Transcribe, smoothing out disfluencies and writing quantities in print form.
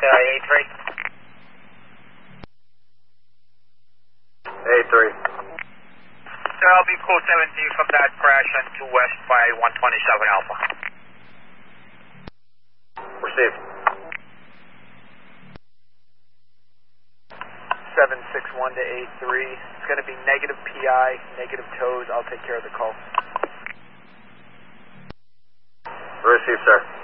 A3. A3. I'll be code 17 from that crash on 2 West by 127 Alpha. Received. 761 to A3. It's going to be negative PI, negative tows. I'll take care of the call. Received, sir.